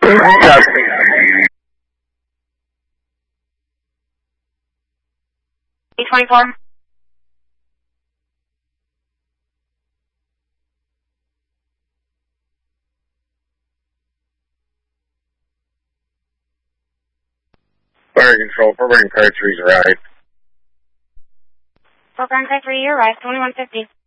824. Fire control, program car 3's arrived. Program car 3, you arrived, 2150.